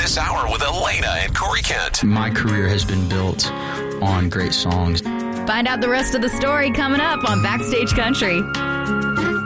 this hour with Elena and Corey Kent. My career has been built on great songs. Find out the rest of the story coming up on Backstage Country.